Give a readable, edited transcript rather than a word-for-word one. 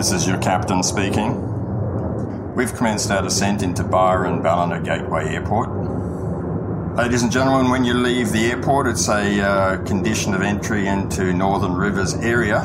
This is your captain speaking. We've commenced our descent into Byron Ballina Gateway Airport. Ladies and gentlemen, when you leave the airport, it's a condition of entry into Northern Rivers area